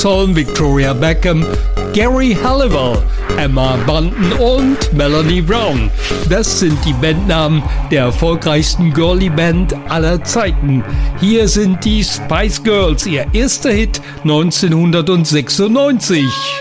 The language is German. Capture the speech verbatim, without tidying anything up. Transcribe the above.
Sollen Victoria Beckham, Gary Halliwell, Emma Bunton und Melanie Brown. Das sind die Bandnamen der erfolgreichsten Girlie-Band aller Zeiten. Hier sind die Spice Girls, ihr erster Hit neunzehnhundertsechsundneunzig.